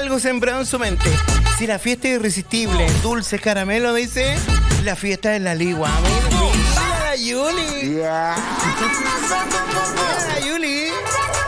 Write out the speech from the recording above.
algo sembrado en su mente. Si la fiesta es irresistible, dulce caramelo, dice, la fiesta es la ligua. Mira la Yuli. Mira la Yuli.